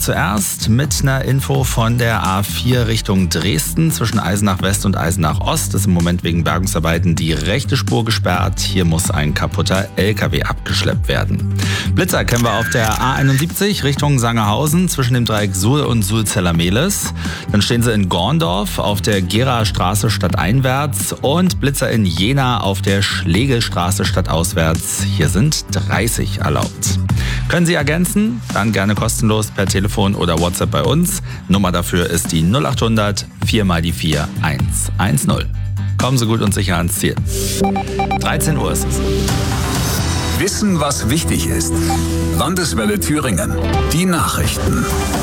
zuerst mit einer Info von der A4 Richtung Dresden. Zwischen Eisenach West und Eisenach Ost ist im Moment wegen Bergungsarbeiten die rechte Spur gesperrt. Hier muss ein kaputter LKW abgeschleppt werden. Blitzer kennen wir auf der A71 Richtung Sangerhausen zwischen dem Dreieck Suhl und Suhl-Zeller-Mehlis. Dann stehen sie in Gorndorf auf der Geraer Straße stadteinwärts und Blitzer in Jena auf der Schlegelstraße stadtauswärts. Hier sind 30 erlaubt. Können Sie ergänzen? Dann gerne kostenlos per Telefon oder WhatsApp bei uns. Nummer dafür ist die 0800 4x4 110. Kommen Sie gut und sicher ans Ziel. 13 Uhr ist es. Wissen, was wichtig ist. Landeswelle Thüringen. Die Nachrichten.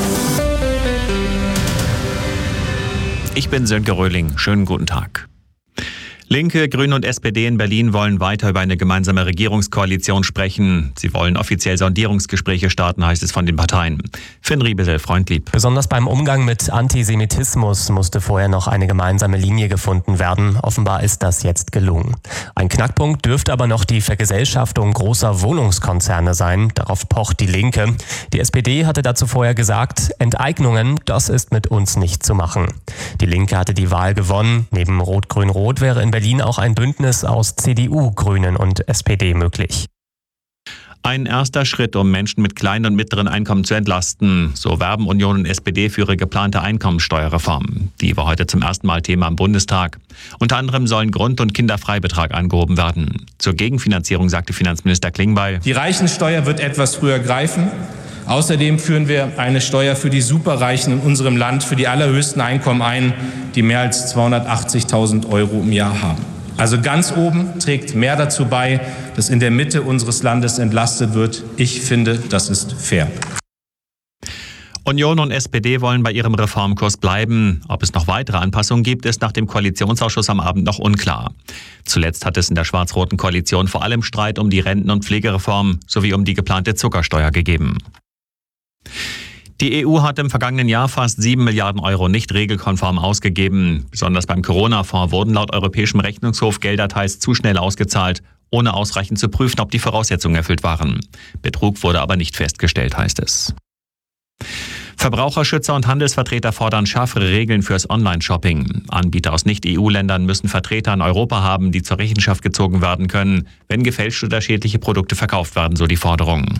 Ich bin Sönke Röhling. Schönen guten Tag. Linke, Grüne und SPD in Berlin wollen weiter über eine gemeinsame Regierungskoalition sprechen. Sie wollen offiziell Sondierungsgespräche starten, heißt es von den Parteien. Finn Riebesel, Freundlieb. Besonders beim Umgang mit Antisemitismus musste vorher noch eine gemeinsame Linie gefunden werden. Offenbar ist das jetzt gelungen. Ein Knackpunkt dürfte aber noch die Vergesellschaftung großer Wohnungskonzerne sein. Darauf pocht die Linke. Die SPD hatte dazu vorher gesagt, Enteignungen, das ist mit uns nicht zu machen. Die Linke hatte die Wahl gewonnen. Neben Rot-Grün-Rot wäre in Berlin auch ein Bündnis aus CDU, Grünen und SPD möglich. Ein erster Schritt, um Menschen mit kleinen und mittleren Einkommen zu entlasten. So werben Union und SPD für ihre geplante Einkommensteuerreform. Die war heute zum ersten Mal Thema im Bundestag. Unter anderem sollen Grund- und Kinderfreibetrag angehoben werden. Zur Gegenfinanzierung sagte Finanzminister Klingbeil: Die Reichensteuer wird etwas früher greifen. Außerdem führen wir eine Steuer für die Superreichen in unserem Land für die allerhöchsten Einkommen ein, die mehr als 280.000 € im Jahr haben. Also ganz oben trägt mehr dazu bei, dass in der Mitte unseres Landes entlastet wird. Ich finde, das ist fair. Union und SPD wollen bei ihrem Reformkurs bleiben. Ob es noch weitere Anpassungen gibt, ist nach dem Koalitionsausschuss am Abend noch unklar. Zuletzt hat es in der schwarz-roten Koalition vor allem Streit um die Renten- und Pflegereform sowie um die geplante Zuckersteuer gegeben. Die EU hat im vergangenen Jahr fast 7 Milliarden € nicht regelkonform ausgegeben. Besonders beim Corona-Fonds wurden laut Europäischem Rechnungshof Gelder teils zu schnell ausgezahlt, ohne ausreichend zu prüfen, ob die Voraussetzungen erfüllt waren. Betrug wurde aber nicht festgestellt, heißt es. Verbraucherschützer und Handelsvertreter fordern schärfere Regeln fürs Online-Shopping. Anbieter aus Nicht-EU-Ländern müssen Vertreter in Europa haben, die zur Rechenschaft gezogen werden können, wenn gefälschte oder schädliche Produkte verkauft werden, so die Forderung.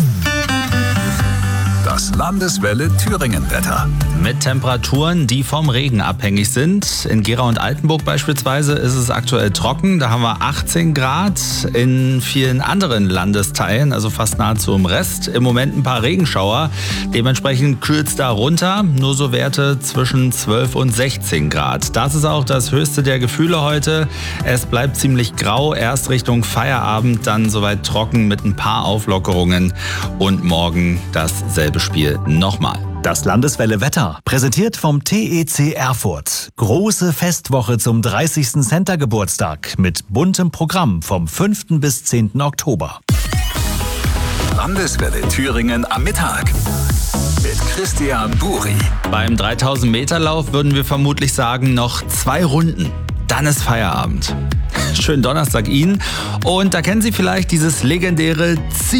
Das Landeswelle Thüringen-Wetter. Mit Temperaturen, die vom Regen abhängig sind. In Gera und Altenburg beispielsweise ist es aktuell trocken. Da haben wir 18 Grad. In vielen anderen Landesteilen, also fast nahezu im Rest, im Moment ein paar Regenschauer. Dementsprechend kühlt es da runter. Nur so Werte zwischen 12 und 16 Grad. Das ist auch das höchste der Gefühle heute. Es bleibt ziemlich grau. Erst Richtung Feierabend, dann soweit trocken mit ein paar Auflockerungen. Und morgen dasselbe Spiel nochmal. Das Landeswelle Wetter, präsentiert vom TEC Erfurt. Große Festwoche zum 30. Center-Geburtstag mit buntem Programm vom 5. bis 10. Oktober. Landeswelle Thüringen am Mittag mit Christian Buri. Beim 3000-Meter-Lauf würden wir vermutlich sagen, noch 2 Runden. Dann ist Feierabend. Schönen Donnerstag Ihnen. Und da kennen Sie vielleicht dieses legendäre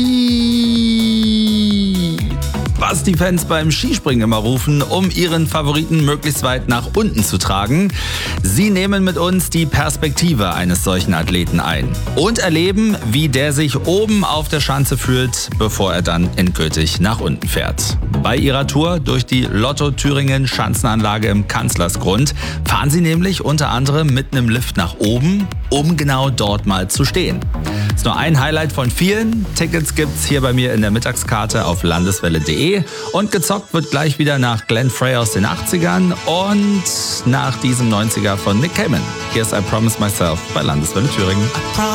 Zieh, was die Fans beim Skispringen immer rufen, um ihren Favoriten möglichst weit nach unten zu tragen. Sie nehmen mit uns die Perspektive eines solchen Athleten ein und erleben, wie der sich oben auf der Schanze fühlt, bevor er dann endgültig nach unten fährt. Bei ihrer Tour durch die Lotto Thüringen Schanzenanlage im Kanzlersgrund fahren sie nämlich unter anderem mit einem Lift nach oben, um genau dort mal zu stehen. Das ist nur ein Highlight von vielen. Tickets gibt's hier bei mir in der Mittagskarte auf landeswelle.de. Und gezockt wird gleich wieder nach Glenn Frey aus den 80ern und nach diesem 90er von Nick Cayman. Hier ist I Promise Myself bei Landeswelle Thüringen.